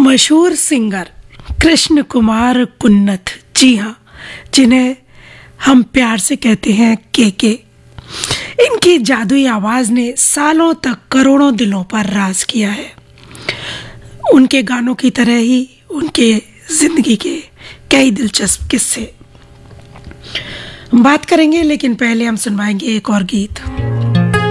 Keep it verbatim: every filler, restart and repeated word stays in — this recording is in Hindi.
मशहूर सिंगर कृष्ण कुमार कुन्नथ, जी हाँ, जिन्हें हम प्यार से कहते हैं के के। इनकी जादुई आवाज़ ने सालों तक करोड़ों दिलों पर राज किया है। उनके गानों की तरह ही उनके ज़िंदगी के कई दिलचस्प किस्से बात करेंगे, लेकिन पहले हम सुनवाएंगे एक और गीत।